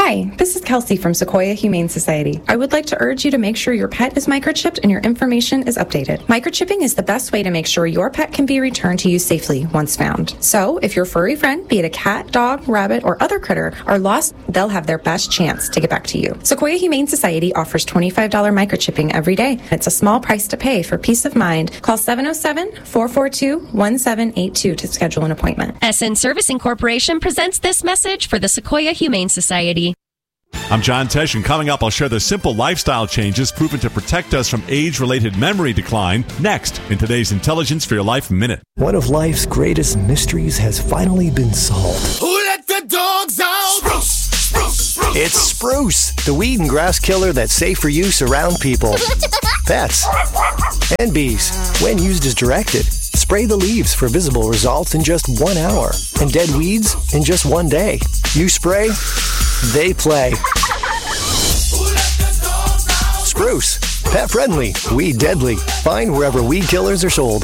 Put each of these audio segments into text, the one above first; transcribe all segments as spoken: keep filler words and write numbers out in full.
Hi, this is Kelsey from Sequoia Humane Society. I would like to urge you to make sure your pet is microchipped and your information is updated. Microchipping is the best way to make sure your pet can be returned to you safely once found. So, if your furry friend, be it a cat, dog, rabbit, or other critter, are lost, they'll have their best chance to get back to you. Sequoia Humane Society offers twenty-five dollars microchipping every day. It's a small price to pay for peace of mind. Call seven oh seven, four four two, one seven eight two to schedule an appointment. S N Servicing Corporation presents this message for the Sequoia Humane Society. I'm John Tesh, and coming up, I'll share the simple lifestyle changes proven to protect us from age-related memory decline next in today's Intelligence for Your Life Minute. One of life's greatest mysteries has finally been solved. Who let the dogs out? Spruce, spruce, spruce. It's Spruce, the weed and grass killer that's safe for use around people, pets, and bees. When used as directed, spray the leaves for visible results in just one hour, and dead weeds in just one day. You spray, they play. Spruce, pet friendly, weed deadly. Find wherever weed killers are sold.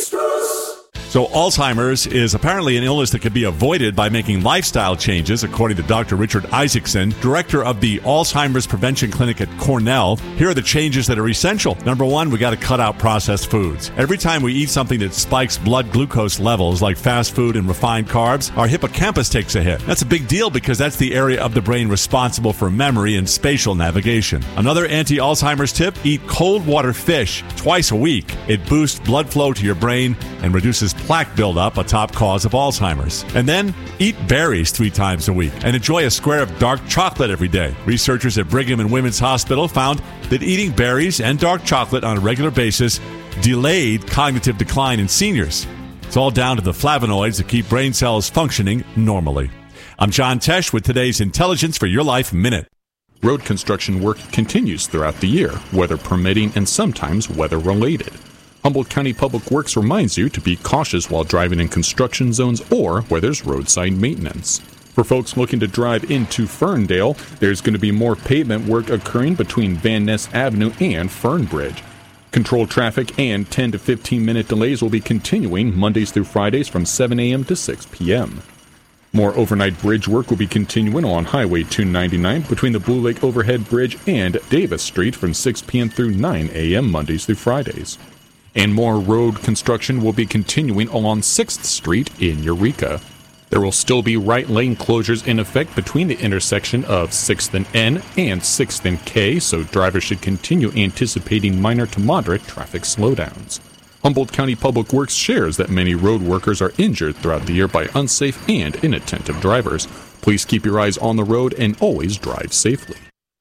So Alzheimer's is apparently an illness that can be avoided by making lifestyle changes, according to Doctor Richard Isaacson, director of the Alzheimer's Prevention Clinic at Cornell. Here are the changes that are essential. Number one, we got to cut out processed foods. Every time we eat something that spikes blood glucose levels, like fast food and refined carbs, our hippocampus takes a hit. That's a big deal because that's the area of the brain responsible for memory and spatial navigation. Another anti-Alzheimer's tip, eat cold water fish twice a week. It boosts blood flow to your brain and reduces plaque buildup, a top cause of Alzheimer's. And then eat berries three times a week and enjoy a square of dark chocolate every day. Researchers at Brigham and Women's Hospital found that eating berries and dark chocolate on a regular basis delayed cognitive decline in seniors. It's all down to the flavonoids that keep brain cells functioning normally. I'm John Tesh with today's Intelligence for Your Life Minute. Road construction work continues throughout the year, weather permitting and sometimes weather-related. Humboldt County Public Works reminds you to be cautious while driving in construction zones or where there's roadside maintenance. For folks looking to drive into Ferndale, there's going to be more pavement work occurring between Van Ness Avenue and Fernbridge. Controlled traffic and ten to fifteen minute delays will be continuing Mondays through Fridays from seven a.m. to six p.m. More overnight bridge work will be continuing on Highway two ninety-nine between the Blue Lake Overhead Bridge and Davis Street from six p.m. through nine a.m. Mondays through Fridays. And more road construction will be continuing along sixth Street in Eureka. There will still be right lane closures in effect between the intersection of sixth and N and sixth and K, so drivers should continue anticipating minor to moderate traffic slowdowns. Humboldt County Public Works shares that many road workers are injured throughout the year by unsafe and inattentive drivers. Please keep your eyes on the road and always drive safely.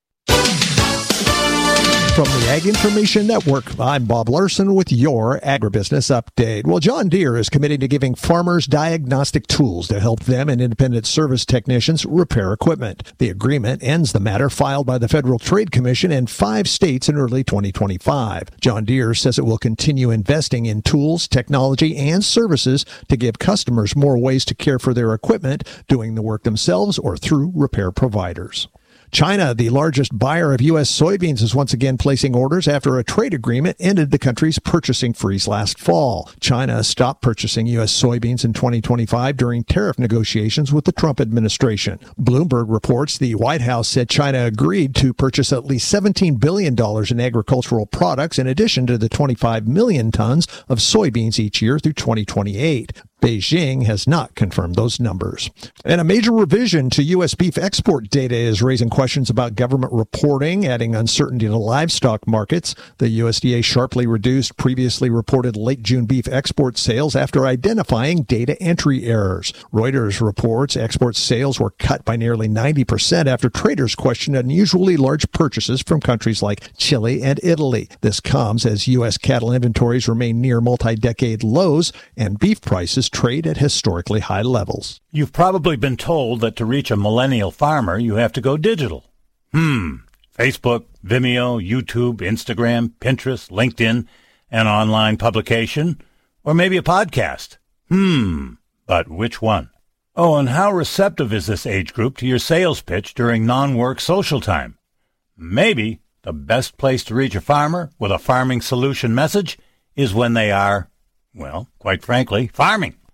From the Ag Information Network, I'm Bob Larson with your Agribusiness Update. Well, John Deere is committing to giving farmers diagnostic tools to help them and independent service technicians repair equipment. The agreement ends the matter filed by the Federal Trade Commission in five states in early twenty twenty-five. John Deere says it will continue investing in tools, technology, and services to give customers more ways to care for their equipment, doing the work themselves or through repair providers. China, the largest buyer of U S soybeans, is once again placing orders after a trade agreement ended the country's purchasing freeze last fall. China stopped purchasing U S soybeans in twenty twenty-five during tariff negotiations with the Trump administration. Bloomberg reports the White House said China agreed to purchase at least seventeen billion dollars in agricultural products in addition to the twenty-five million tons of soybeans each year through twenty twenty-eight. Beijing has not confirmed those numbers. And a major revision to U S beef export data is raising questions about government reporting, adding uncertainty to livestock markets. The U S D A sharply reduced previously reported late June beef export sales after identifying data entry errors. Reuters reports export sales were cut by nearly ninety percent after traders questioned unusually large purchases from countries like Chile and Italy. This comes as U S cattle inventories remain near multi-decade lows and beef prices trade at historically high levels. You've probably been told that to reach a millennial farmer, you have to go digital. Hmm. Facebook, Vimeo, YouTube, Instagram, Pinterest, LinkedIn, an online publication, or maybe a podcast. Hmm. But which one? Oh, and how receptive is this age group to your sales pitch during non-work social time? Maybe the best place to reach a farmer with a farming solution message is when they are, well, quite frankly, farming.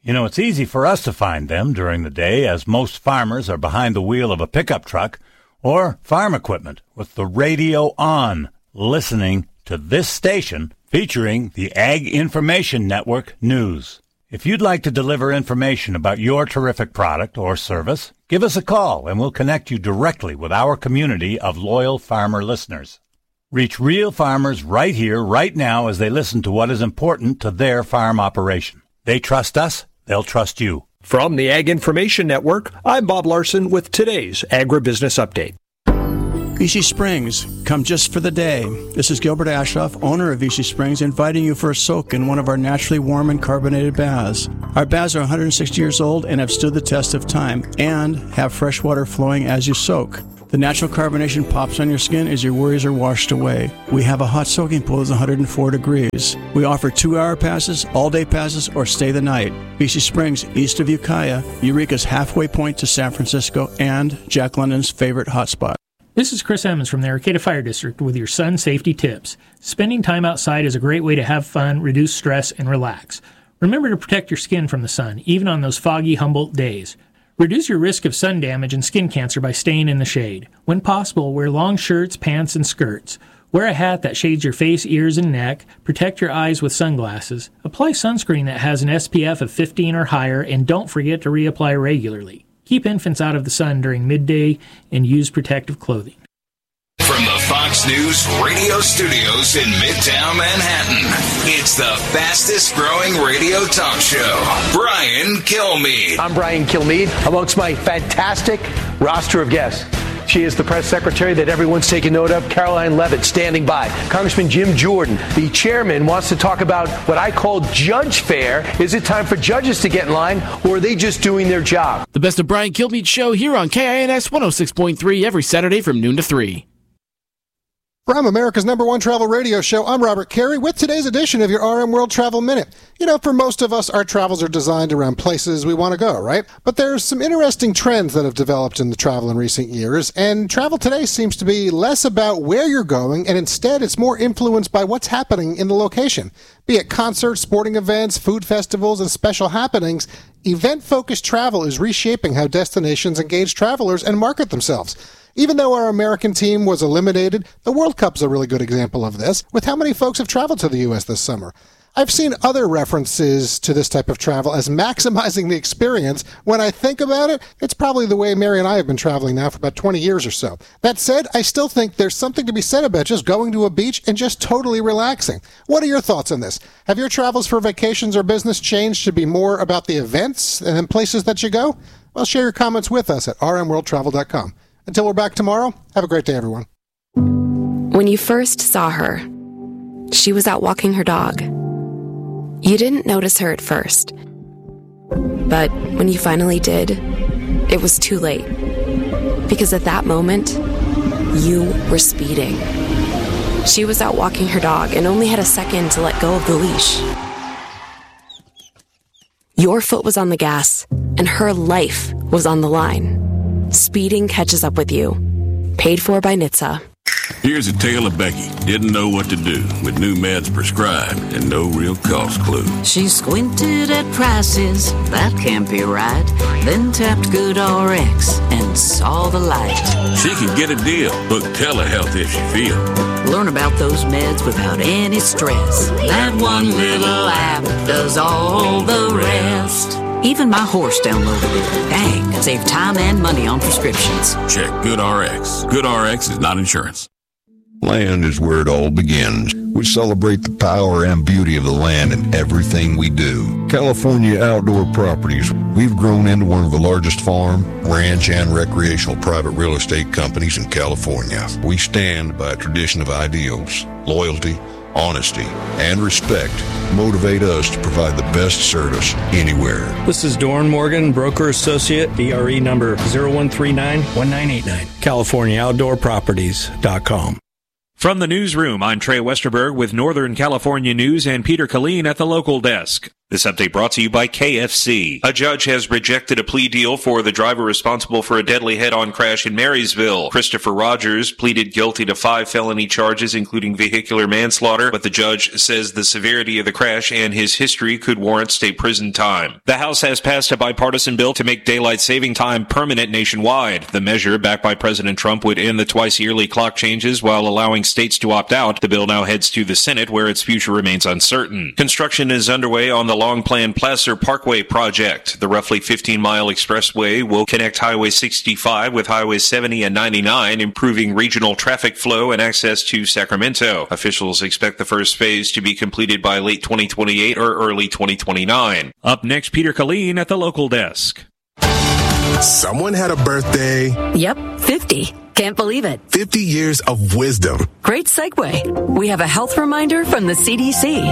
You know, it's easy for us to find them during the day, as most farmers are behind the wheel of a pickup truck or farm equipment with the radio on, listening to this station featuring the Ag Information Network News. If you'd like to deliver information about your terrific product or service, give us a call and we'll connect you directly with our community of loyal farmer listeners. Reach real farmers right here, right now, as they listen to what is important to their farm operation. They trust us, they'll trust you. From the Ag Information Network, I'm Bob Larson with today's Agribusiness Update. Vichy Springs, come just for the day. This is Gilbert Ashloff, owner of Vichy Springs, inviting you for a soak in one of our naturally warm and carbonated baths. Our baths are one hundred sixty years old and have stood the test of time and have fresh water flowing as you soak. The natural carbonation pops on your skin as your worries are washed away. We have a hot soaking pool that's one hundred four degrees. We offer two-hour passes, all-day passes, or stay the night. Vichy Springs, east of Ukiah, Eureka's halfway point to San Francisco, and Jack London's favorite hotspot. This is Chris Emmons from the Arcata Fire District with your sun safety tips. Spending time outside is a great way to have fun, reduce stress, and relax. Remember to protect your skin from the sun, even on those foggy Humboldt days. Reduce your risk of sun damage and skin cancer by staying in the shade. When possible, wear long shirts, pants, and skirts. Wear a hat that shades your face, ears, and neck. Protect your eyes with sunglasses. Apply sunscreen that has an S P F of fifteen or higher, and don't forget to reapply regularly. Keep infants out of the sun during midday and use protective clothing. From the Fox News radio studios in Midtown Manhattan, it's the fastest growing radio talk show. Brian Kilmeade. I'm Brian Kilmeade, amongst my fantastic roster of guests. She is the press secretary that everyone's taking note of, Caroline Levitt, standing by. Congressman Jim Jordan, the chairman, wants to talk about what I call judge fair. Is it time for judges to get in line, or are they just doing their job? The Best of Brian Kilmeade show here on K I N S one oh six point three every Saturday from noon to three. From America's number one travel radio show, I'm Robert Carey with today's edition of your R M World Travel Minute. You know, for most of us, our travels are designed around places we want to go, right? But there's some interesting trends that have developed in the travel in recent years, and travel today seems to be less about where you're going, and instead it's more influenced by what's happening in the location. Be it concerts, sporting events, food festivals, and special happenings, event-focused travel is reshaping how destinations engage travelers and market themselves. Even though our American team was eliminated, the World Cup's a really good example of this, with how many folks have traveled to the U S this summer. I've seen other references to this type of travel as maximizing the experience. When I think about it, it's probably the way Mary and I have been traveling now for about twenty years or so. That said, I still think there's something to be said about just going to a beach and just totally relaxing. What are your thoughts on this? Have your travels for vacations or business changed to be more about the events and places that you go? Well, share your comments with us at r m world travel dot com. Until we're back tomorrow, have a great day, everyone. When you first saw her, she was out walking her dog. You didn't notice her at first. But when you finally did, it was too late. Because at that moment, you were speeding. She was out walking her dog and only had a second to let go of the leash. Your foot was on the gas, and her life was on the line. Speeding catches up with you. Paid for by N H T S A. Here's a tale of Becky. Didn't know what to do with new meds prescribed and no real cost clue. She squinted at prices, that can't be right. Then tapped GoodRx and saw the light. She can get a deal. Book telehealth if she feel. Learn about those meds without any stress. That one little app does all the rest. Even my horse downloaded it. Dang, save time and money on prescriptions. Check GoodRx. GoodRx is not insurance. Land is where it all begins. We celebrate the power and beauty of the land in everything we do. California Outdoor Properties. We've grown into one of the largest farm, ranch, and recreational private real estate companies in California. We stand by a tradition of ideals, loyalty, honesty, and respect motivate us to provide the best service anywhere. This is Doran Morgan, broker associate, D R E number zero one three nine one nine eight nine, California Outdoor Properties dot com. From the newsroom, I'm Trey Westerberg with Northern California News and Peter Killeen at the local desk. This update brought to you by K F C. A judge has rejected a plea deal for the driver responsible for a deadly head-on crash in Marysville. Christopher Rogers pleaded guilty to five felony charges, including vehicular manslaughter, but the judge says the severity of the crash and his history could warrant state prison time. The House has passed a bipartisan bill to make daylight saving time permanent nationwide. The measure, backed by President Trump, would end the twice-yearly clock changes while allowing states to opt out. The bill now heads to the Senate, where its future remains uncertain. Construction is underway on the long-planned Placer Parkway project. The roughly fifteen-mile expressway will connect Highway sixty-five with Highway seventy and ninety-nine, improving regional traffic flow and access to Sacramento. Officials expect the first phase to be completed by late twenty twenty-eight or early twenty twenty-nine. Up next, Peter Colleen at the local desk. Someone had a birthday. Yep, fifty. Can't believe it. fifty years of wisdom. Great segue. We have a health reminder from the C D C.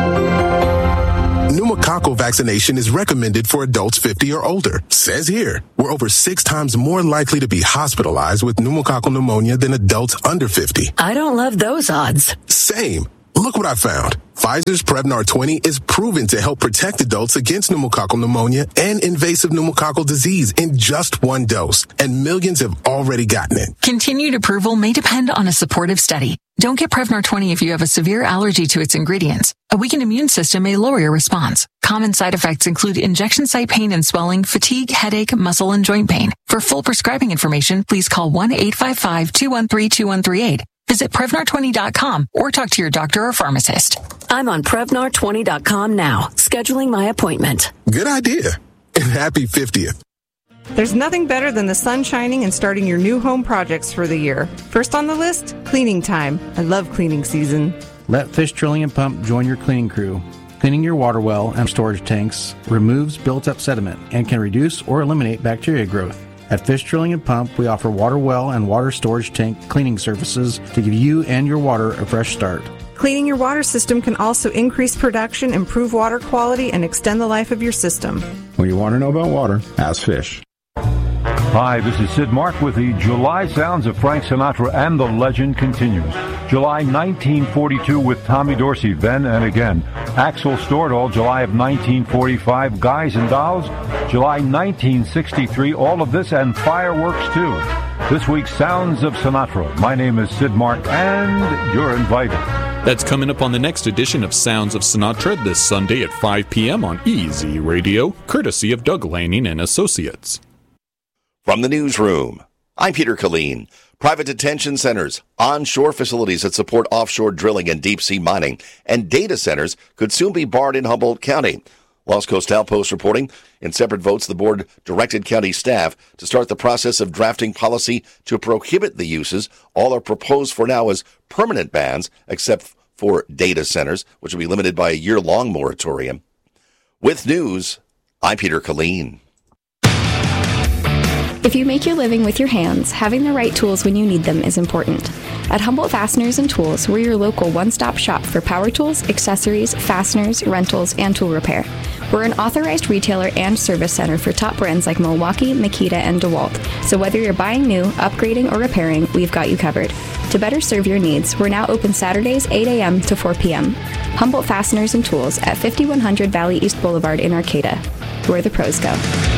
Pneumococcal vaccination is recommended for adults fifty or older. Says here, we're over six times more likely to be hospitalized with pneumococcal pneumonia than adults under fifty. I don't love those odds. Same. Look what I found. Pfizer's Prevnar twenty is proven to help protect adults against pneumococcal pneumonia and invasive pneumococcal disease in just one dose, and millions have already gotten it. Continued approval may depend on a supportive study. Don't get Prevnar twenty if you have a severe allergy to its ingredients. A weakened immune system may lower your response. Common side effects include injection site pain and swelling, fatigue, headache, muscle, and joint pain. For full prescribing information, please call one eight five five, two one three, two one three eight. Visit Prevnar twenty dot com or talk to your doctor or pharmacist. I'm on Prevnar twenty dot com now, scheduling my appointment. Good idea. And happy fiftieth. There's nothing better than the sun shining and starting your new home projects for the year. First on the list, cleaning time. I love cleaning season. Let Fish Drilling and Pump join your cleaning crew. Cleaning your water well and storage tanks removes built-up sediment and can reduce or eliminate bacteria growth. At Fish Drilling and Pump, we offer water well and water storage tank cleaning services to give you and your water a fresh start. Cleaning your water system can also increase production, improve water quality, and extend the life of your system. When you want to know about water, ask Fish. Hi, this is Sid Mark with the July Sounds of Frank Sinatra, and the legend continues. July nineteen forty-two with Tommy Dorsey, Then and Again. Axel Stordahl, July of nineteen forty-five, Guys and Dolls. July nineteen sixty-three, all of this and fireworks too. This week's Sounds of Sinatra. My name is Sid Mark, and you're invited. That's coming up on the next edition of Sounds of Sinatra this Sunday at five p.m. on E Z Radio, courtesy of Doug Lanning and Associates. From the newsroom, I'm Peter Colleen. Private detention centers, onshore facilities that support offshore drilling and deep-sea mining, and data centers could soon be barred in Humboldt County. Los Coast Outpost reporting, in separate votes, the board directed county staff to start the process of drafting policy to prohibit the uses. All are proposed for now as permanent bans, except for data centers, which will be limited by a year-long moratorium. With news, I'm Peter Colleen. If you make your living with your hands, having the right tools when you need them is important. At Humboldt Fasteners and Tools, we're your local one-stop shop for power tools, accessories, fasteners, rentals, and tool repair. We're an authorized retailer and service center for top brands like Milwaukee, Makita, and DeWalt. So whether you're buying new, upgrading, or repairing, we've got you covered. To better serve your needs, we're now open Saturdays eight a.m. to four p.m. Humboldt Fasteners and Tools at fifty-one hundred Valley East Boulevard in Arcata, where the pros go.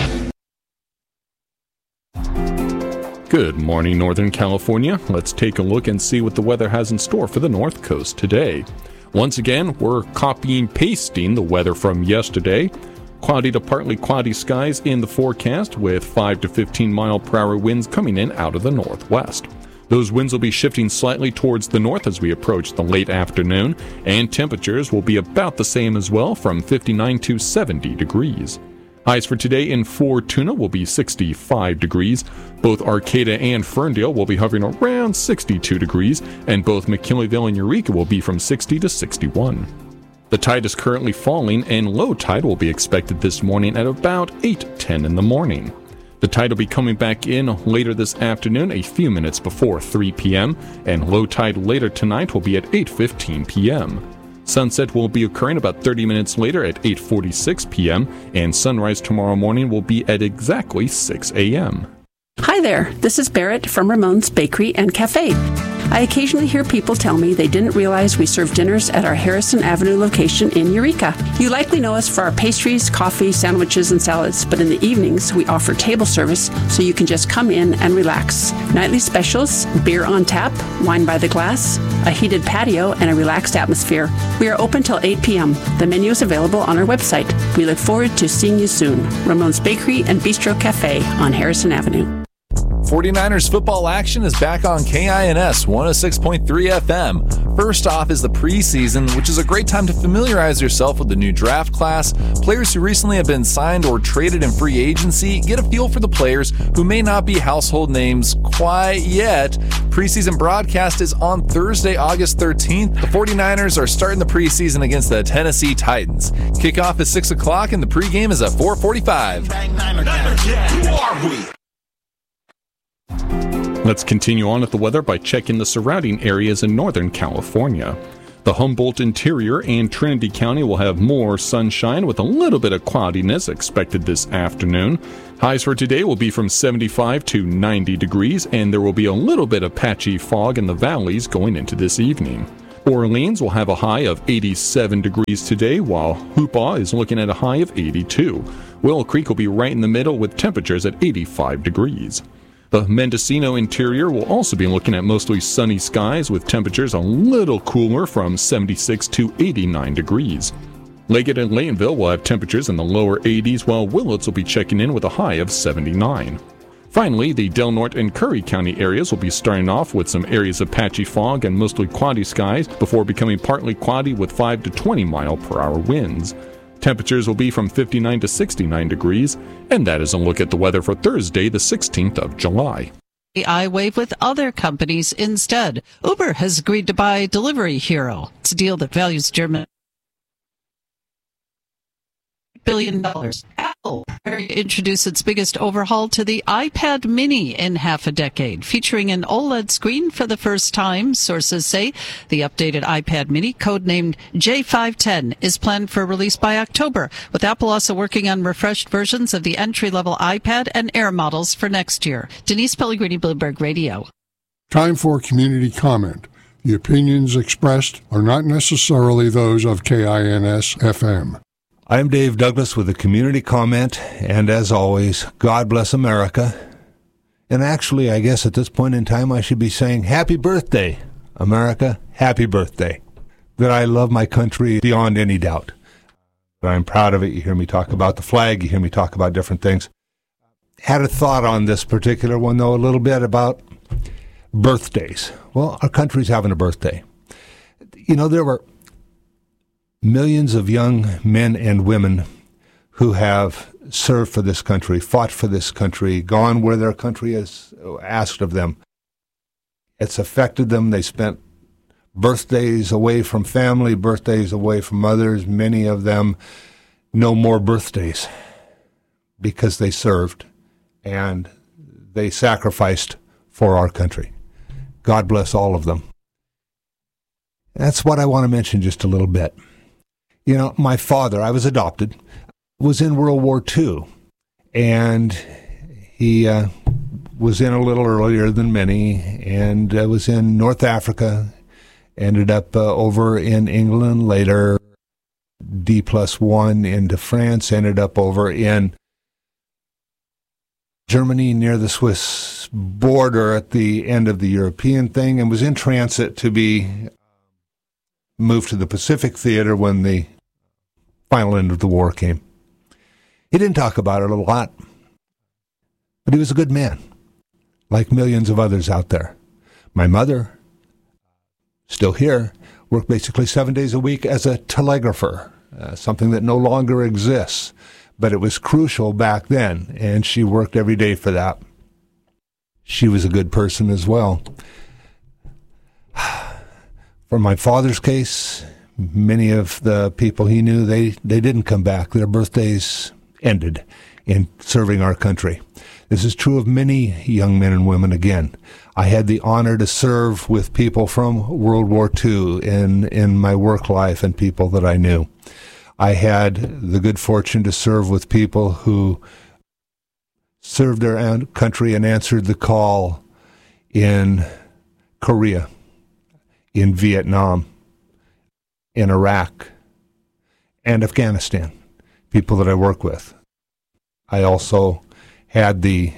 Good morning, Northern California. Let's take a look and see what the weather has in store for the North Coast today. Once again, we're copying, pasting the weather from yesterday. Cloudy to partly cloudy skies in the forecast with five to fifteen mile per hour winds coming in out of the northwest. Those winds will be shifting slightly towards the north as we approach the late afternoon, and temperatures will be about the same as well, from fifty-nine to seventy degrees. Highs for today in Fortuna will be sixty-five degrees. Both Arcata and Ferndale will be hovering around sixty-two degrees, and both McKinleyville and Eureka will be from sixty to sixty-one. The tide is currently falling, and low tide will be expected this morning at about eight ten in the morning. The tide will be coming back in later this afternoon, a few minutes before three p.m., and low tide later tonight will be at eight fifteen p.m. Sunset will be occurring about thirty minutes later at eight forty-six p.m., and sunrise tomorrow morning will be at exactly six a.m. Hi there, this is Barrett from Ramon's Bakery and Cafe. I occasionally hear people tell me they didn't realize we serve dinners at our Harrison Avenue location in Eureka. You likely know us for our pastries, coffee, sandwiches, and salads, but in the evenings we offer table service so you can just come in and relax. Nightly specials, beer on tap, wine by the glass, a heated patio, and a relaxed atmosphere. We are open till eight p.m. The menu is available on our website. We look forward to seeing you soon. Ramon's Bakery and Bistro Cafe on Harrison Avenue. forty-niners football action is back on K I N S one oh six point three F M. First off is the preseason, which is a great time to familiarize yourself with the new draft class. Players who recently have been signed or traded in free agency get a feel for the players who may not be household names quite yet. Preseason broadcast is on Thursday, August thirteenth. The forty-niners are starting the preseason against the Tennessee Titans. Kickoff is six o'clock and the pregame is at four forty-five. Who are we? Let's continue on with the weather by checking the surrounding areas in Northern California. The Humboldt interior and Trinity County will have more sunshine with a little bit of cloudiness expected this afternoon. Highs for today will be from seventy-five to ninety degrees, and there will be a little bit of patchy fog in the valleys going into this evening. Orleans will have a high of eighty-seven degrees today, while Hoopaw is looking at a high of eighty-two. Willow Creek will be right in the middle with temperatures at eighty-five degrees. The Mendocino interior will also be looking at mostly sunny skies with temperatures a little cooler from seventy-six to eighty-nine degrees. Leggett and Laytonville will have temperatures in the lower eighties, while Willits will be checking in with a high of seventy-nine. Finally, the Del Norte and Curry County areas will be starting off with some areas of patchy fog and mostly cloudy skies before becoming partly cloudy with five to twenty mile per hour winds. Temperatures will be from fifty-nine to sixty-nine degrees, and that is a look at the weather for Thursday, the sixteenth of July. iWave with other companies instead. Uber has agreed to buy Delivery Hero. It's a deal that values German billion dollars. Apple introduced its biggest overhaul to the iPad mini in half a decade, featuring an OLED screen for the first time. Sources say the updated iPad mini, codenamed J five ten, is planned for release by October, with Apple also working on refreshed versions of the entry-level iPad and Air models for next year. Denise Pellegrini, Bloomberg Radio. Time for community comment. The opinions expressed are not necessarily those of K I N S F M. I'm Dave Douglas with a community comment, and as always, God bless America. And actually, I guess at this point in time, I should be saying happy birthday, America, happy birthday. That I love my country beyond any doubt. That I'm proud of it. You hear me talk about the flag, you hear me talk about different things. Had a thought on this particular one, though, a little bit about birthdays. Well, our country's having a birthday. You know, there were millions of young men and women who have served for this country, fought for this country, gone where their country has asked of them. It's affected them. They spent birthdays away from family, birthdays away from others. Many of them no more birthdays because they served and they sacrificed for our country. God bless all of them. That's what I want to mention just a little bit. You know, my father, I was adopted, was in World War Two, and he uh, was in a little earlier than many, and uh, was in North Africa, ended up uh, over in England later, D plus one into France, ended up over in Germany near the Swiss border at the end of the European thing, and was in transit to be moved to the Pacific Theater when the final end of the war came. He didn't talk about it a lot, but he was a good man, like millions of others out there. My mother, still here, worked basically seven days a week as a telegrapher, uh, something that no longer exists, but it was crucial back then, and she worked every day for that. She was a good person as well. For my father's case, many of the people he knew, they, they didn't come back. Their birthdays ended in serving our country. This is true of many young men and women again. I had the honor to serve with people from World War Two in, in my work life and people that I knew. I had the good fortune to serve with people who served their country and answered the call in Korea in Vietnam, in Iraq, and Afghanistan, people that I work with. I also had the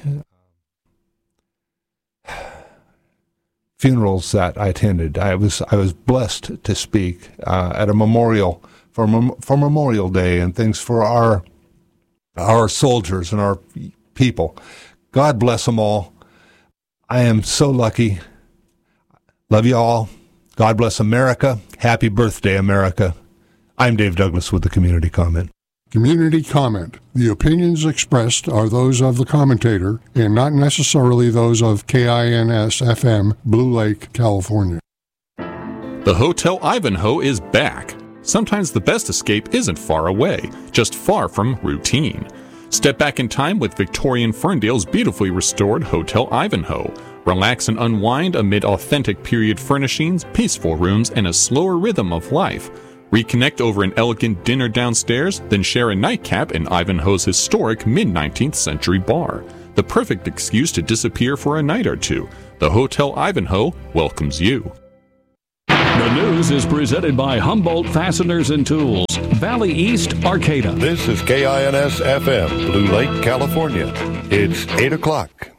funerals that I attended. I was I was blessed to speak uh, at a memorial for for Memorial Day and things for our our soldiers and our people. God bless them all. I am so lucky. Love you all. God bless America. Happy birthday, America. I'm Dave Douglas with the Community Comment. Community Comment. The opinions expressed are those of the commentator and not necessarily those of K I N S F M, Blue Lake, California. The Hotel Ivanhoe is back. Sometimes the best escape isn't far away, just far from routine. Step back in time with Victorian Ferndale's beautifully restored Hotel Ivanhoe. Relax and unwind amid authentic period furnishings, peaceful rooms, and a slower rhythm of life. Reconnect over an elegant dinner downstairs, then share a nightcap in Ivanhoe's historic mid-nineteenth century bar. The perfect excuse to disappear for a night or two. The Hotel Ivanhoe welcomes you. The news is presented by Humboldt Fasteners and Tools, Valley East, Arcata. This is K I N S F M, Blue Lake, California. It's eight o'clock.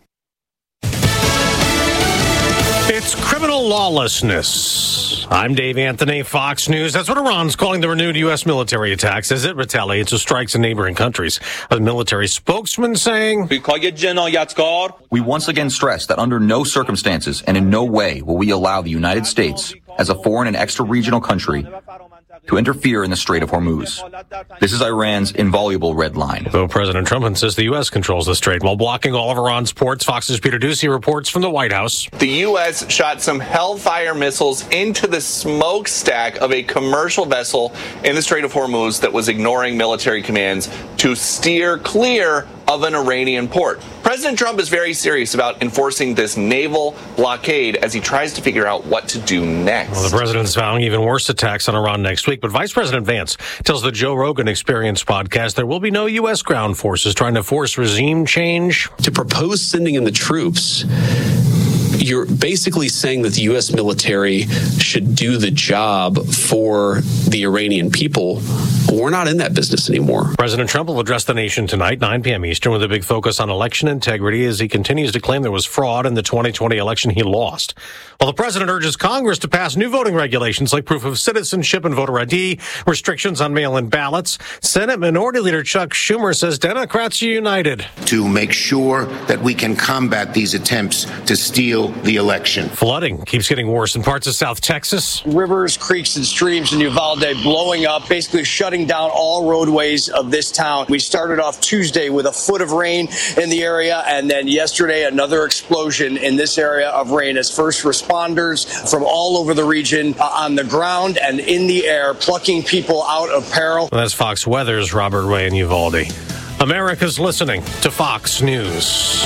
It's criminal lawlessness. I'm Dave Anthony, Fox News. That's what Iran's calling the renewed U S military attacks as it retaliates to strikes in neighboring countries. A military spokesman saying, We once again stress that under no circumstances and in no way will we allow the United States, as a foreign and extra-regional country, to interfere in the Strait of Hormuz. This is Iran's inviolable red line. Though President Trump insists the U S controls the strait while blocking all of Iran's ports, Fox's Peter Ducey reports from the White House. The U S shot some Hellfire missiles into the smokestack of a commercial vessel in the Strait of Hormuz that was ignoring military commands to steer clear of an Iranian port. President Trump is very serious about enforcing this naval blockade as he tries to figure out what to do next. Well, the president's vowing even worse attacks on Iran next week, but Vice President Vance tells the Joe Rogan Experience podcast there will be no U S ground forces trying to force regime change. To propose sending in the troops, you're basically saying that the U S military should do the job for the Iranian people. We're not in that business anymore. President Trump will address the nation tonight, nine p.m. Eastern, with a big focus on election integrity as he continues to claim there was fraud in the twenty twenty election he lost. While the president urges Congress to pass new voting regulations like proof of citizenship and voter I D, restrictions on mail-in ballots, Senate Minority Leader Chuck Schumer says Democrats are united to make sure that we can combat these attempts to steal the election. Flooding keeps getting worse in parts of South Texas. Rivers, creeks, and streams in Uvalde blowing up, basically shutting down all roadways of this town. We started off Tuesday with a foot of rain in the area, and then yesterday another explosion in this area of rain as first responders from all over the region uh, on the ground and in the air, plucking people out of peril. That's Fox Weather's Robert Ray in Uvalde. America's listening to Fox News.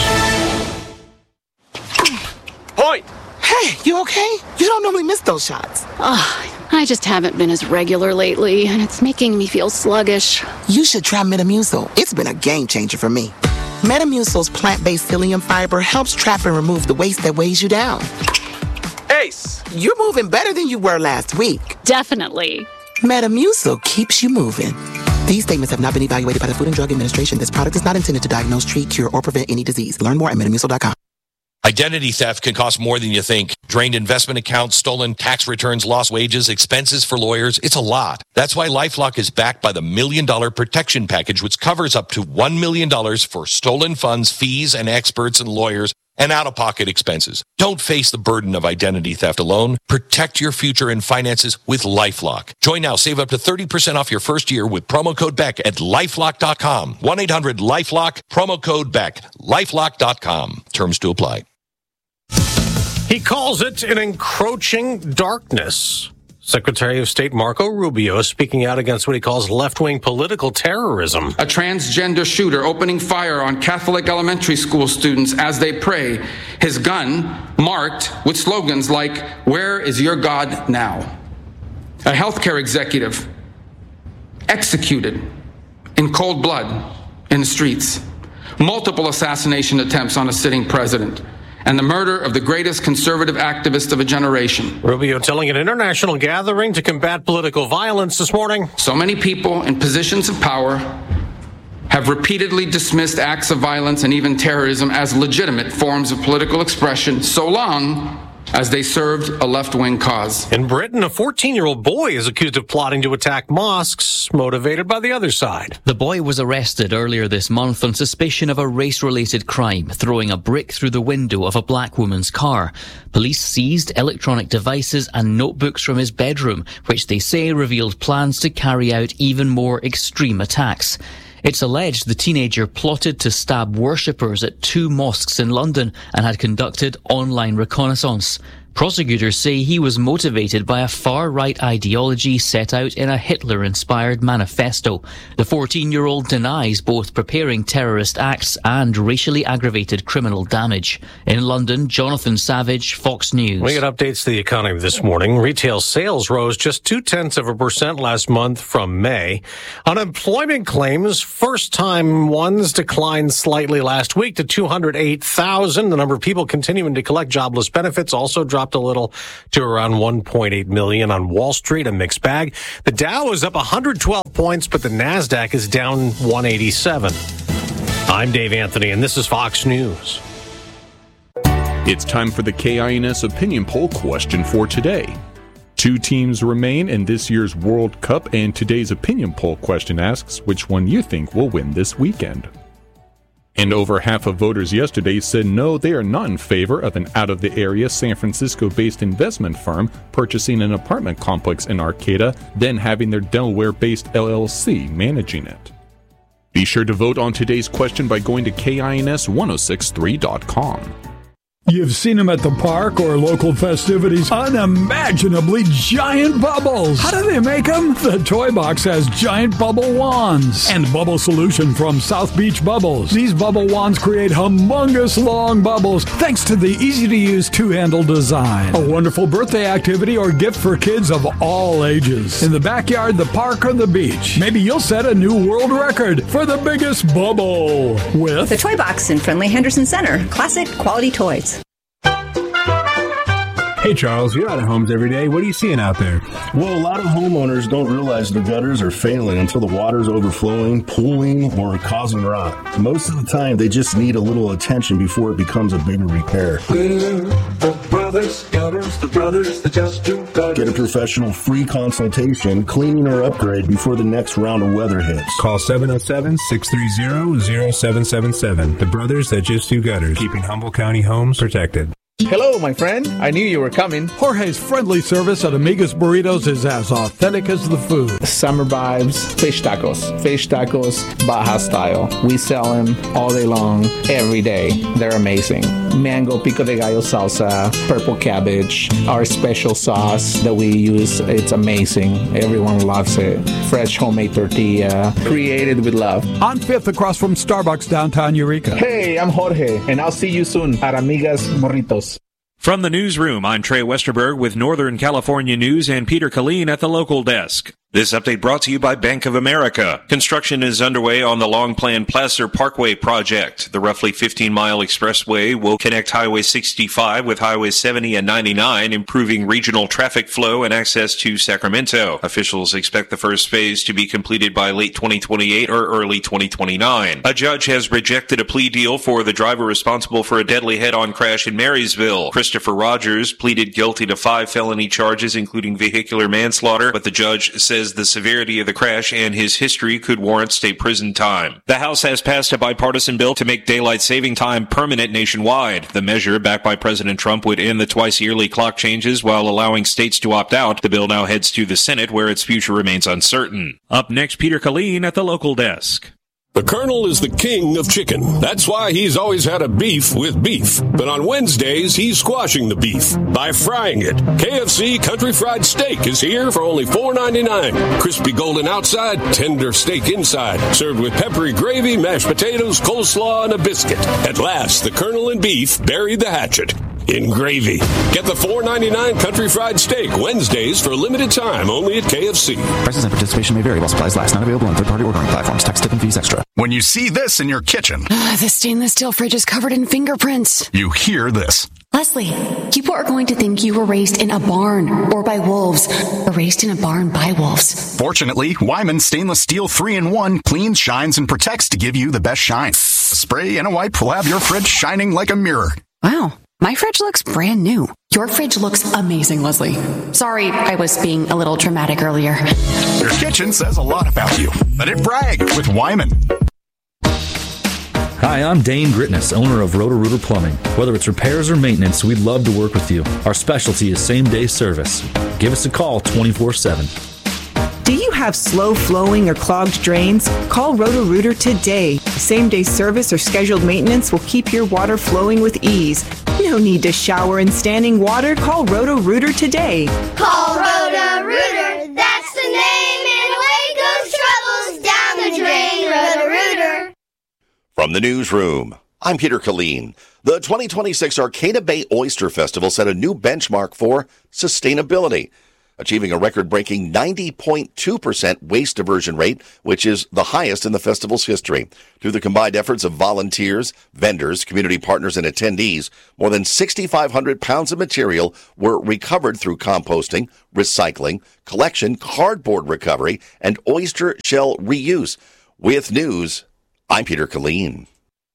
Point! Hey, you okay? You don't normally miss those shots. Oh, I just haven't been as regular lately, and it's making me feel sluggish. You should try Metamucil. It's been a game changer for me. Metamucil's plant-based psyllium fiber helps trap and remove the waste that weighs you down. Ace! You're moving better than you were last week. Definitely. Metamucil keeps you moving. These statements have not been evaluated by the Food and Drug Administration. This product is not intended to diagnose, treat, cure, or prevent any disease. Learn more at metamucil dot com. Identity theft can cost more than you think. Drained investment accounts, stolen tax returns, lost wages, expenses for lawyers. It's a lot. That's why LifeLock is backed by the Million Dollar Protection Package, which covers up to one million dollars for stolen funds, fees, and experts and lawyers, and out-of-pocket expenses. Don't face the burden of identity theft alone. Protect your future and finances with LifeLock. Join now. Save up to thirty percent off your first year with promo code Beck at lifelock dot com. one eight hundred LifeLock, promo code Beck, lifelock dot com. Terms to apply. He calls it an encroaching darkness. Secretary of State Marco Rubio is speaking out against what he calls left-wing political terrorism. A transgender shooter opening fire on Catholic elementary school students as they pray. His gun marked with slogans like, "Where is your God now?" A healthcare executive executed in cold blood in the streets. Multiple assassination attempts on a sitting president. and the murder of the greatest conservative activist of a generation. Rubio telling an international gathering to combat political violence this morning. So many people in positions of power have repeatedly dismissed acts of violence and even terrorism as legitimate forms of political expression, so long as they served a left-wing cause. In Britain, a fourteen-year-old boy is accused of plotting to attack mosques, motivated by the other side. The boy was arrested earlier this month on suspicion of a race-related crime, throwing a brick through the window of a black woman's car. Police seized electronic devices and notebooks from his bedroom, which they say revealed plans to carry out even more extreme attacks. It's alleged the teenager plotted to stab worshippers at two mosques in London and had conducted online reconnaissance. Prosecutors say he was motivated by a far-right ideology set out in a Hitler-inspired manifesto. The fourteen-year-old denies both preparing terrorist acts and racially aggravated criminal damage. In London, Jonathan Savage, Fox News. We got updates to the economy this morning. Retail sales rose just two-tenths of a percent last month from May. Unemployment claims, first-time ones, declined slightly last week to two hundred eight thousand. The number of people continuing to collect jobless benefits also dropped a little to around one point eight million. On Wall Street, a mixed bag. The Dow is up one hundred twelve points, but the NASDAQ is down one eighty-seven. I'm Dave Anthony, and this is Fox News. It's time for the K I N S opinion poll question for today. Two teams remain in this year's World Cup, and today's opinion poll question asks which one you think will win this weekend. And over half of voters yesterday said no, they are not in favor of an out-of-the-area San Francisco-based investment firm purchasing an apartment complex in Arcata, then having their Delaware-based L L C managing it. Be sure to vote on today's question by going to K I N S ten sixty-three dot com. You've seen them at the park or local festivities. Unimaginably giant bubbles. How do they make them? The Toy Box has giant bubble wands and bubble solution from South Beach Bubbles. These bubble wands create humongous long bubbles thanks to the easy-to-use two-handle design. A wonderful birthday activity or gift for kids of all ages. In the backyard, the park, or the beach. Maybe you'll set a new world record for the biggest bubble with the Toy Box in friendly Henderson Center. Classic quality toys. Hey Charles, you're out of homes every day. What are you seeing out there? Well, a lot of homeowners don't realize the gutters are failing until the water's overflowing, pooling, or causing rot. Most of the time, they just need a little attention before it becomes a bigger repair. The brothers, gutters, the brothers that just do gutters. Get a professional free consultation, cleaning or upgrade before the next round of weather hits. Call seven oh seven, six three zero, zero seven seven seven. The brothers that just do gutters, keeping Humboldt County homes protected. Hello, my friend. I knew you were coming. Jorge's friendly service at Amiga's Burritos is as authentic as the food. Summer vibes, fish tacos. Fish tacos, Baja style. We sell them all day long, every day. They're amazing. Mango pico de gallo salsa, purple cabbage, our special sauce that we use. It's amazing. Everyone loves it. Fresh homemade tortilla, created with love. On fifth across from Starbucks downtown Eureka. Hey, I'm Jorge, and I'll see you soon at Amiga's Burritos. From the newsroom, I'm Trey Westerberg with Northern California News and Peter Killeen at the local desk. This update brought to you by Bank of America. Construction is underway on the long-planned Placer Parkway project. The roughly fifteen-mile expressway will connect Highway sixty-five with Highway seventy and ninety-nine, improving regional traffic flow and access to Sacramento. Officials expect the first phase to be completed by late twenty twenty-eight or early twenty twenty-nine. A judge has rejected a plea deal for the driver responsible for a deadly head-on crash in Marysville. Christopher Rogers pleaded guilty to five felony charges, including vehicular manslaughter, but the judge says the severity of the crash and his history could warrant state prison time. The House has passed a bipartisan bill to make daylight saving time permanent nationwide. The measure, backed by President Trump, would end the twice-yearly clock changes while allowing states to opt out. The bill now heads to the Senate, where its future remains uncertain. Up next, Peter Killeen at the local desk. The Colonel is the king of chicken. That's why he's always had a beef with beef. But on Wednesdays, he's squashing the beef by frying it. K F C Country Fried Steak is here for only four ninety-nine. Crispy golden outside, tender steak inside. Served with peppery gravy, mashed potatoes, coleslaw, and a biscuit. At last, the Colonel and beef buried the hatchet. in gravy. Get the four ninety-nine Country Fried Steak Wednesdays for a limited time only at K F C. Prices and participation may vary while supplies last. Not available on third-party ordering platforms. Tax, tip, and fees extra. When you see this in your kitchen, Uh, the stainless steel fridge is covered in fingerprints. you hear this. Leslie, people are going to think you were raised in a barn or by wolves, or raised in a barn by wolves. Fortunately, Wyman Stainless Steel three in one cleans, shines, and protects to give you the best shine. A spray and a wipe will have your fridge shining like a mirror. Wow, my fridge looks brand new. Your fridge looks amazing, Leslie. Sorry, I was being a little dramatic earlier. Your kitchen says a lot about you. Let it brag with Wyman. Hi, I'm Dane Gritness, owner of Roto-Rooter Plumbing. Whether it's repairs or maintenance, we'd love to work with you. Our specialty is same-day service. Give us a call twenty-four seven. Do you have slow-flowing or clogged drains? Call Roto-Rooter today. Same-day service or scheduled maintenance will keep your water flowing with ease. No need to shower in standing water. Call Roto-Rooter today. Call Roto-Rooter. That's the name, and away goes troubles down the drain. Roto-Rooter. From the newsroom, I'm Peter Killeen. The twenty twenty-six Arcata Bay Oyster Festival set a new benchmark for sustainability, achieving a record-breaking ninety point two percent waste diversion rate, which is the highest in the festival's history. Through the combined efforts of volunteers, vendors, community partners, and attendees, more than six thousand five hundred pounds of material were recovered through composting, recycling, collection, cardboard recovery, and oyster shell reuse. With news, I'm Peter Killeen.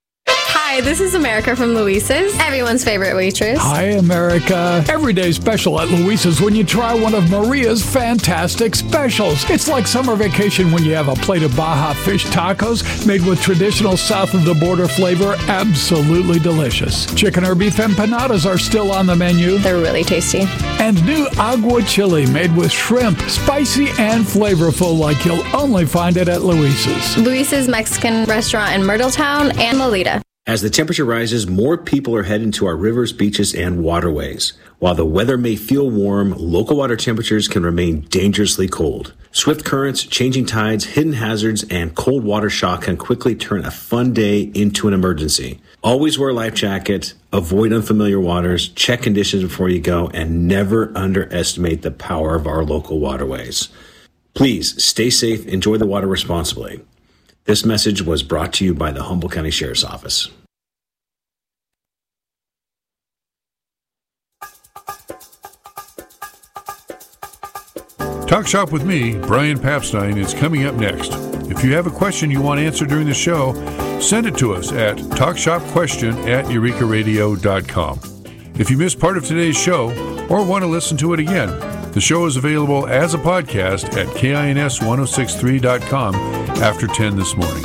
Hi, this is America from Luisa's, everyone's favorite waitress. Hi, America. Every day special at Luisa's when you try one of Maria's fantastic specials. It's like summer vacation when you have a plate of Baja fish tacos made with traditional south-of-the-border flavor. Absolutely delicious. Chicken or beef empanadas are still on the menu. They're really tasty. And new agua chili made with shrimp, spicy and flavorful like you'll only find it at Luisa's. Luisa's Mexican restaurant in Myrtletown and Lolita. As the temperature rises, more people are heading to our rivers, beaches, and waterways. While the weather may feel warm, local water temperatures can remain dangerously cold. Swift currents, changing tides, hidden hazards, and cold water shock can quickly turn a fun day into an emergency. Always wear a life jacket, avoid unfamiliar waters, check conditions before you go, and never underestimate the power of our local waterways. Please stay safe, enjoy the water responsibly. This message was brought to you by the Humboldt County Sheriff's Office. Talk Shop with me, Brian Papstein, is coming up next. If you have a question you want answered during the show, send it to us at talkshopquestion at eureka radio dot com. If you missed part of today's show or want to listen to it again, the show is available as a podcast at kins ten sixty-three dot com after ten this morning.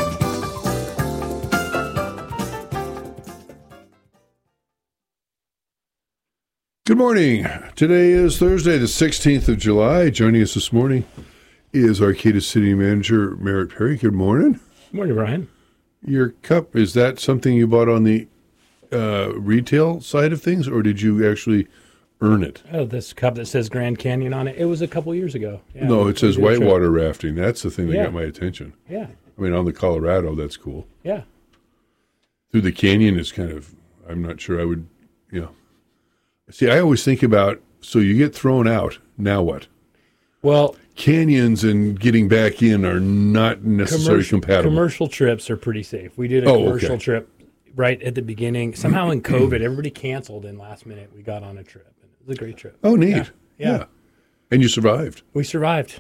Good morning. Today is Thursday, the sixteenth of July. Joining us this morning is Arcata City Manager Merritt Perry. Good morning. Good morning, Brian. Your cup, is that something you bought on the uh, retail side of things, or did you actually earn it? Oh, this cup that says Grand Canyon on it, it was a couple years ago. Yeah, no, it says whitewater trip. rafting. That's the thing that Yeah. got my attention. Yeah. I mean, on the Colorado, that's cool. Yeah. Through the canyon is kind of, I'm not sure I would, you know. See, I always think about, so you get thrown out, now what? Well, canyons and getting back in are not necessarily commercial, compatible. commercial trips are pretty safe. We did a Oh, commercial okay. trip right at the beginning. Somehow in COVID, everybody canceled, and last minute we got on a trip. It was a great trip. Oh, neat. Yeah. Yeah. Yeah. And you survived. We survived.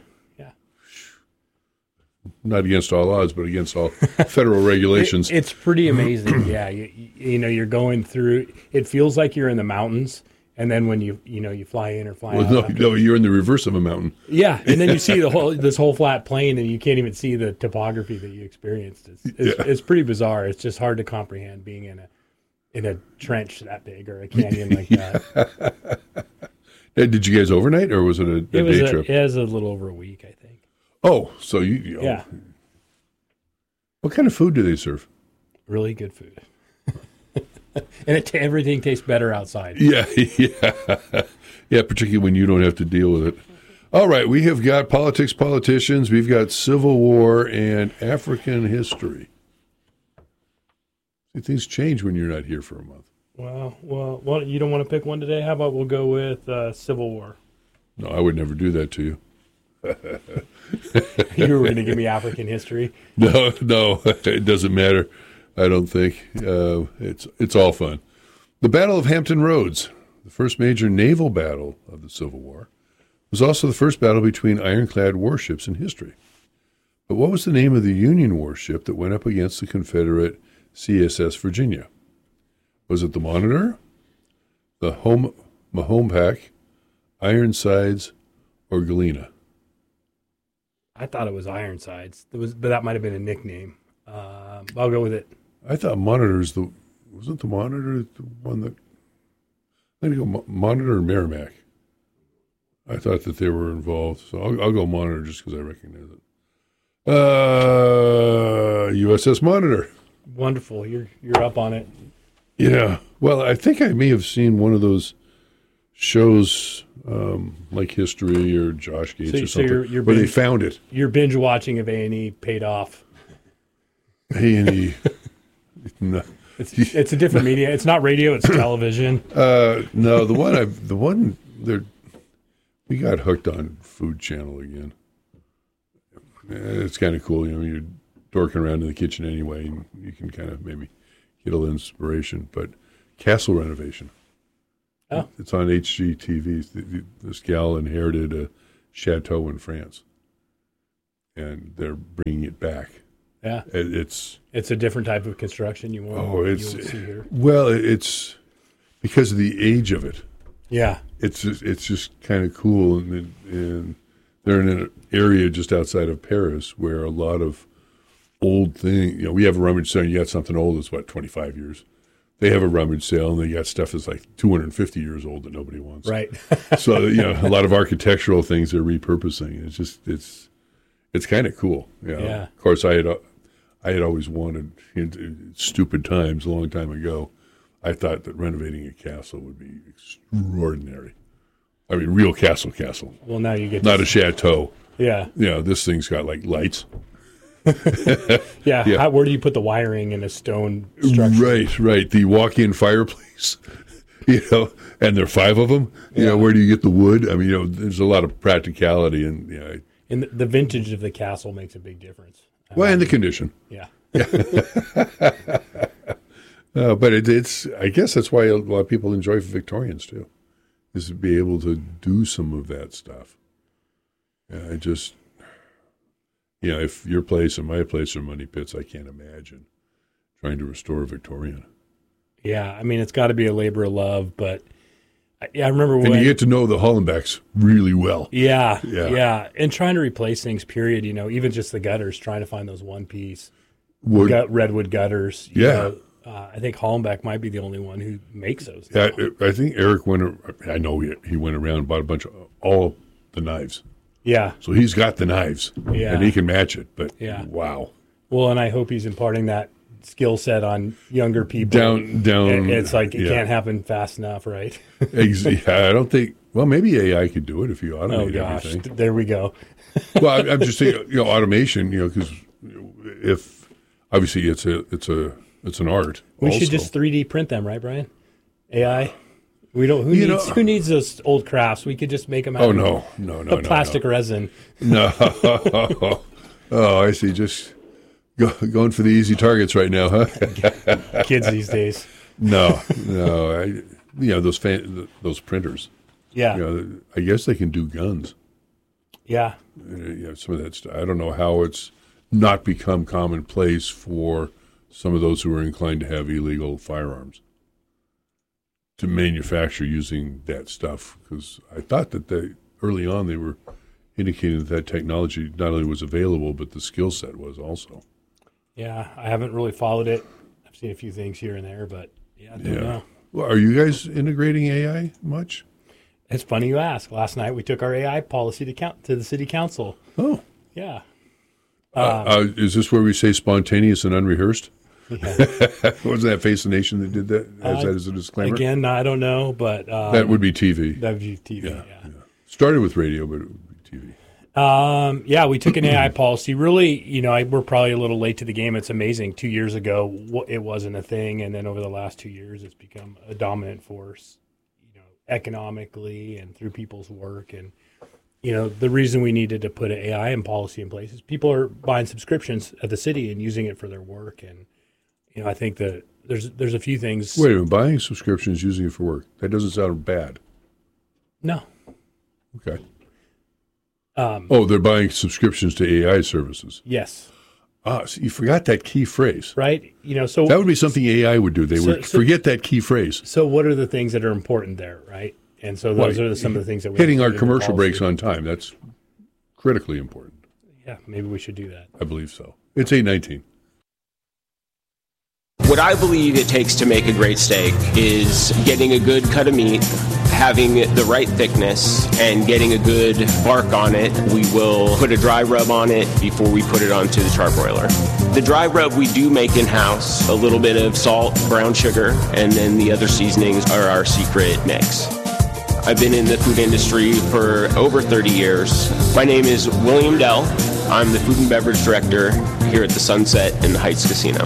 Not against all odds, but against all federal regulations. It, it's pretty amazing. Yeah. You, you, you know, you're going through, it feels like you're in the mountains. And then when you, you know, you fly in or fly Well, out. no, after- no, you're in the reverse of a mountain. Yeah, and then you see the whole this whole flat plain, and you can't even see the topography that you experienced. It's it's, Yeah. it's pretty bizarre. It's just hard to comprehend being in a in a trench that big or a canyon like that. Hey, did you guys overnight, or was it a, a It was day a, trip? it was a little over a week, I think. Oh, so you, you know, Yeah, What kind of food do they serve? really good food, and it, everything tastes better outside. Yeah, yeah, yeah. Particularly when you don't have to deal with it. All right, we have got politics, politicians. We've got Civil War and African history. See, things change when you're not here for a month. Well, well, well, you don't want to pick one today? How about we'll go with uh, Civil War? No, I would never do that to you. You were going to give me African history? No, no, it doesn't matter. I don't think. Uh, it's it's all fun. The Battle of Hampton Roads, the first major naval battle of the Civil War, was also the first battle between ironclad warships in history. But what was the name of the Union warship that went up against the Confederate C S S Virginia? Was it the Monitor, the Home, Mahompac, Ironsides, or Galena? I thought it was Ironsides. It was, but that might have been a nickname. Uh, I'll go with it. I thought Monitor's the wasn't the Monitor the one that I'm gonna go Mo- Monitor or Merrimack. I thought that they were involved, so I'll, I'll go Monitor just because I recognize it. Uh, U S S Monitor. Wonderful. You're you're up on it. Yeah. Well, I think I may have seen one of those shows um, like History or Josh Gates So- or so something you're- you're where they binge- found it. Your binge watching of A and E paid off. A and E. No. It's, it's a different media. It's not radio. It's television. Uh, no, the one I the one there we got hooked on Food Channel again. It's kind of cool, you know. You're dorking around in the kitchen anyway, and you can kind of maybe get a little inspiration. But Castle Renovation. Oh. It's on H G T V. This gal inherited a chateau in France, and they're bringing it back. Yeah, It- it's it's a different type of construction. You won't. oh, it's you won't see here. well, it's because of the age of it. Yeah, it's just, it's just kind of cool, and, and they're in an area just outside of Paris where a lot of old things. You know, we have a rummage sale. You got something old that's what twenty-five years. They have a rummage sale, and they got stuff that's like two hundred fifty years old that nobody wants. Right. So you know, a lot of architectural things they're repurposing. It's just it's it's kind of cool. You know? Yeah. Of course, I had I had always wanted, in stupid times, a long time ago, I thought that renovating a castle would be extraordinary. I mean, real castle, castle. Well, now you get not to- a chateau. Yeah. You know, this thing's got like lights. Yeah. Yeah. How, where do you put the wiring in a stone structure? Right, right. The walk-in fireplace, you know, and there are five of them. You know, where do you get the wood? I mean, you know, there's a lot of practicality, and you know, And the, the vintage of the castle makes a big difference. well, and the condition. Yeah. Uh, but it, it's, I guess that's why a lot of people enjoy Victorians too, is to be able to do some of that stuff. Yeah, I just, you know, if your place and my place are money pits, I can't imagine trying to restore a Victorian. Yeah. I mean, it's got to be a labor of love, but I, yeah, I remember when And you get to know the Hollenbecks really well. Yeah, Yeah. yeah, and trying to replace things. Period. You know, even just the gutters, trying to find those one piece Wood. gut, redwood gutters. you Yeah. know. uh, I think Hollenbeck might be the only one who makes those. Yeah, I, I think Eric went. I know he, he went around and bought a bunch of all the knives. Yeah. So he's got the knives. Yeah. And he can match it. But Yeah. wow. Well, and I hope he's imparting that skill set on younger people. Down- down- It- It's like it yeah. can't happen fast enough, right? Ex- yeah, I don't think. Well, maybe A I could do it if you Oh automate gosh, everything. there we go. Well, I, I'm just saying, you know, automation. You know, because if obviously it's a it's a it's an art. We also. should just three D print them, right, Brian? A I. We don't. Who You needs know- who needs those old crafts? We could just make them out Oh, of no. No, no, a no, plastic no. resin. No. Oh, I see. Just go, going for the easy targets right now, huh? Kids these days. No, no. I, you know those fan, those printers. Yeah. You know, I guess they can do guns. Yeah. Uh, you know, some of that stuff. I don't know how it's not become commonplace for some of those who are inclined to have illegal firearms to manufacture using that stuff. Because I thought that they early on they were indicating that that technology not only was available, but the skill set was also. Yeah, I haven't really followed it. I've seen a few things here and there, but yeah, I don't Yeah. know. Well, are you guys integrating A I much? It's funny you ask. Last night we took our A I policy to count to the city council. Oh, yeah. Uh, uh, is this where we say spontaneous and unrehearsed? Yeah. Wasn't that Face the Nation that did that? As Uh, that as a disclaimer? Again, I don't know, but um, that would be T V. That would be T V. Yeah, Yeah. Started with radio, but it would be T V. Um, yeah, we took an A I policy. Really, you know, I, we're probably a little late to the game. It's amazing. Two years ago, it wasn't a thing, and then over the last two years, it's become a dominant force, you know, economically and through people's work. And you know, the reason we needed to put an A I and policy in place is people are buying subscriptions at the city and using it for their work. And you know, I think that there's there's a few things. Wait a minute, buying subscriptions, using it for work. That doesn't sound bad. No. Okay. Um, oh, they're buying subscriptions to A I services. Yes. Ah, so you forgot that key phrase. Right. You know, so that would be something A I would do. They so, would so, forget that key phrase. So what are the things that are important there, right? And so those well, are the, some of the things that we hitting our commercial breaks on time. That's critically important. Yeah, maybe we should do that. I believe so. It's eight nineteen. What I believe it takes to make a great steak is getting a good cut of meat, having the right thickness, and getting a good bark on it. We will put a dry rub on it before we put it onto the charbroiler. The dry rub we do make in-house, a little bit of salt, brown sugar, and then the other seasonings are our secret mix. I've been in the food industry for over thirty years. My name is William Dell. I'm the food and beverage director here at the Sunset in the Heights Casino.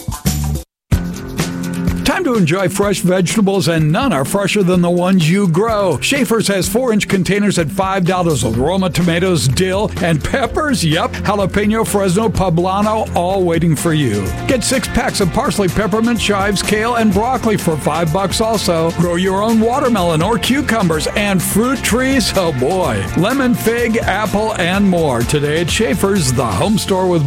Time to enjoy fresh vegetables, and none are fresher than the ones you grow. Schaefer's has four-inch containers at five dollars with Roma tomatoes, dill, and peppers. Yep, jalapeno, Fresno, poblano, all waiting for you. Get six packs of parsley, peppermint, chives, kale, and broccoli for five bucks also. Grow your own watermelon or cucumbers and fruit trees. Oh boy, lemon, fig, apple, and more. Today at Schaefer's, the home store with